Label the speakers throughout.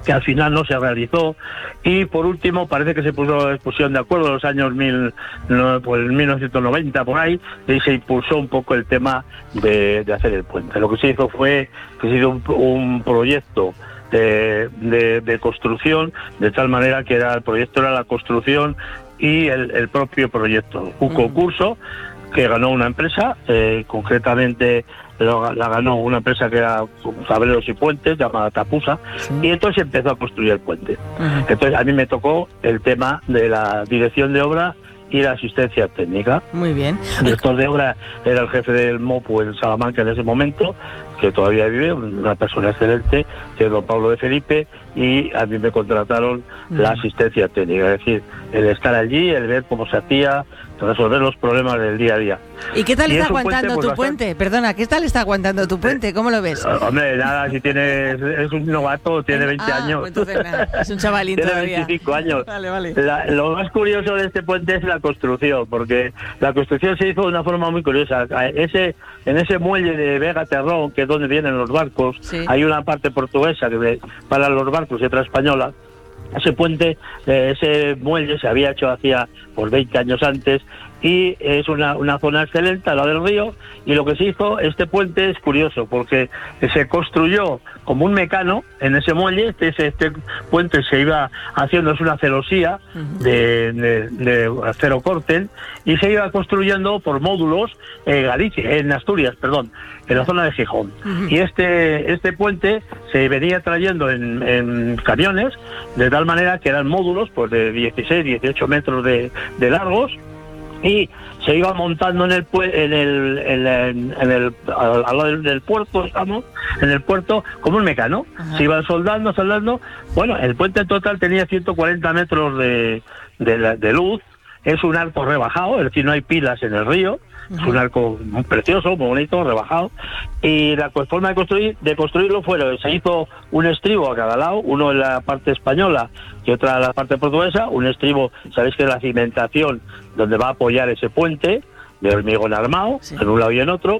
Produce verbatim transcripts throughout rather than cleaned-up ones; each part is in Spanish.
Speaker 1: que al final no se realizó, y por último parece que se puso, pusieron de acuerdo en los años mil, no, pues mil novecientos noventa por ahí, y se impulsó un poco el tema de, de hacer el puente. Lo que se hizo fue que se hizo un, un proyecto de, de, de construcción, de tal manera que era el proyecto era la construcción y el, el propio proyecto, un concurso que ganó una empresa, eh, concretamente lo, la ganó una empresa que era Tableros y Puentes, llamada Tapusa, sí. Y entonces empezó a construir el puente. Uh-huh. Entonces a mí me tocó el tema de la dirección de obra y la asistencia técnica.
Speaker 2: Muy bien.
Speaker 1: El director de obra era el jefe del MOPU en Salamanca en ese momento, que todavía vive, una persona excelente, que es don Pablo de Felipe, y a mí me contrataron uh-huh. la asistencia técnica, es decir, el estar allí, el ver cómo se hacía, resolver los problemas del día a día.
Speaker 2: ¿Y qué tal
Speaker 1: y
Speaker 2: está aguantando
Speaker 1: puente, pues,
Speaker 2: tu puente? Bastante... Perdona, ¿qué tal está aguantando tu puente? ¿Cómo lo ves?
Speaker 1: Eh, hombre, nada, si tiene, es un novato, tiene veinte
Speaker 2: ah,
Speaker 1: años.
Speaker 2: Pues entonces nada, es un chavalín
Speaker 1: tiene
Speaker 2: todavía.
Speaker 1: veinticinco años.
Speaker 2: Vale, vale.
Speaker 1: La, lo más curioso de este puente es la construcción, porque la construcción se hizo de una forma muy curiosa. Ese, en ese muelle de Vega Terrón, que es donde vienen los barcos, sí. Hay una parte portuguesa que para los barcos y otra española. Ese puente, eh, ese muelle se había hecho hacía por veinte años antes, y es una, una zona excelente al lado del río, y lo que se hizo, este puente es curioso porque se construyó como un mecano en ese muelle. Este, este puente se iba haciendo, es una celosía de, de, de acero corten, y se iba construyendo por módulos en Galicia, en Asturias, perdón, en la zona de Gijón. Uh-huh. Y este este puente se venía trayendo en, en camiones, de tal manera que eran módulos pues de dieciséis, dieciocho metros de, de largos, y se iba montando en el en el en el, en el al lado del, del puerto, estamos en el puerto como un mecano. Ajá. Se iban soldando, soldando. Bueno, el puente en total tenía ciento cuarenta metros de, de, de luz. Es un arco rebajado, es decir, no hay pilas en el río. Uh-huh. Es un arco muy precioso, muy bonito, rebajado. Y la forma de construir de construirlo fue, se hizo un estribo a cada lado, uno en la parte española y otra en la parte portuguesa. Un estribo, sabéis que es la cimentación donde va a apoyar ese puente, de hormigón armado, sí. En un lado y en otro.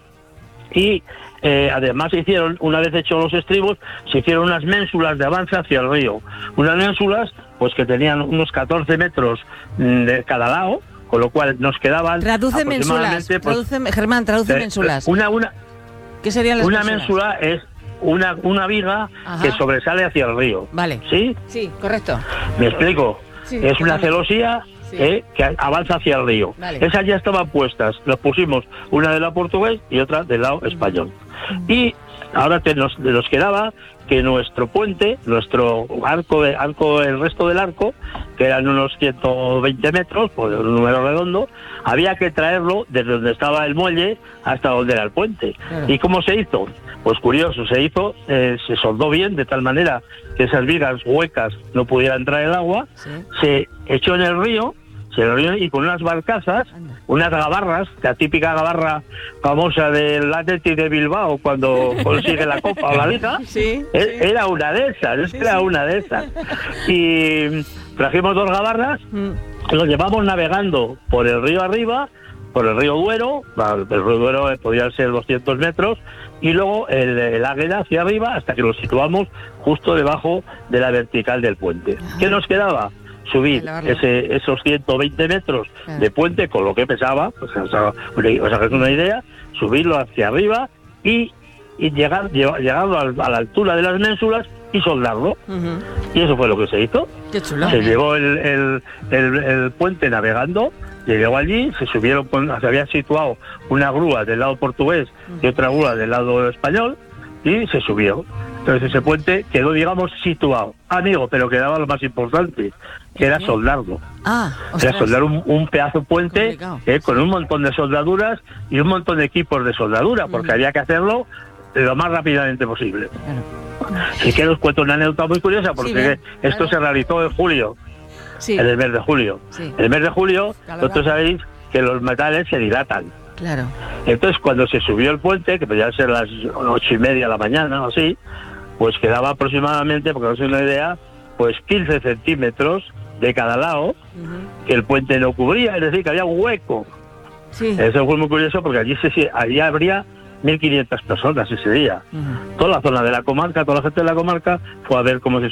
Speaker 1: Y eh, además se hicieron, una vez hechos los estribos, se hicieron unas ménsulas de avance hacia el río. Unas ménsulas pues que tenían unos catorce metros de cada lado, con lo cual nos quedaban
Speaker 2: traduce mensulas, pues, traduce, Germán, traduce eh, mensulas.
Speaker 1: Una, una,
Speaker 2: ¿Qué serían las
Speaker 1: una
Speaker 2: mensulas?
Speaker 1: Ménsula es una, una viga. Ajá. Que sobresale hacia el río.
Speaker 2: Vale.
Speaker 1: ¿Sí?
Speaker 2: Sí, correcto.
Speaker 1: ¿Me explico?
Speaker 2: Sí,
Speaker 1: es una celosía. Sí. Eh, que avanza hacia el río. Vale. Esas ya estaban puestas, las pusimos una del lado portugués y otra del lado español. Uh-huh. Y ahora te nos, nos quedaba que nuestro puente, nuestro arco, de, arco, el resto del arco, que eran unos ciento veinte metros, por un número redondo, había que traerlo desde donde estaba el muelle hasta donde era el puente. Uh-huh. ¿Y cómo se hizo? Pues curioso, se hizo, eh, se soldó bien de tal manera que esas vigas huecas no pudiera entrar el agua, ¿sí? Se echó en el río, se lo río, y con unas barcazas, unas gabarras, la típica gabarra famosa del Athletic de Bilbao cuando consigue la Copa o la Liga,
Speaker 2: sí,
Speaker 1: era,
Speaker 2: sí.
Speaker 1: era una de esas, sí, era sí. una de esas. Y trajimos dos gabarras, mm. Los llevamos navegando por el río arriba, por el río Duero, el río Duero podía ser doscientos metros, y luego el, el Águeda hacia arriba hasta que lo situamos justo debajo de la vertical del puente. Ah. ¿Qué nos quedaba? Subir ese, esos ciento veinte metros claro. de puente con lo que pesaba, pues, o sea, os hagáis una idea, subirlo hacia arriba y, y llegar llegando a la altura de las ménsulas y soldarlo. Uh-huh. Y eso fue lo que se hizo.
Speaker 2: Qué chulo.
Speaker 1: Se llevó el, el, el, el puente navegando, llegó allí, se subieron, se había situado una grúa del lado portugués uh-huh. y otra grúa del lado español, y se subió. Entonces ese puente quedó, digamos, situado. Amigo, pero quedaba lo más importante, que era soldarlo.
Speaker 2: Ah,
Speaker 1: era soldar un, un pedazo de puente eh, con un montón de soldaduras y un montón de equipos de soldadura, porque mm. había que hacerlo lo más rápidamente posible. Claro. Si que os cuento una anécdota muy curiosa, porque sí, bien, esto claro. se realizó en julio, sí. en el mes de julio. Sí. En el mes de julio, claro, vosotros claro. sabéis que los metales se dilatan.
Speaker 2: Claro.
Speaker 1: Entonces, cuando se subió el puente, que podía ser las ocho y media de la mañana o así, pues quedaba aproximadamente, porque no sé una idea, pues quince centímetros de cada lado, uh-huh. que el puente no cubría, es decir, que había un hueco. Sí. Eso fue muy curioso porque allí se, allí habría mil quinientas personas ese día. Uh-huh. Toda la zona de la comarca, toda la gente de la comarca fue a ver cómo se